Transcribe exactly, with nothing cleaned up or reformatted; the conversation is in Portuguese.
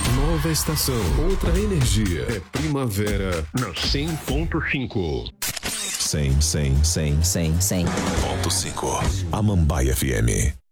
Nova estação, outra energia. É primavera na cem ponto cinco. cem, cem, cem, cem, cem ponto cinco. Amambai F M.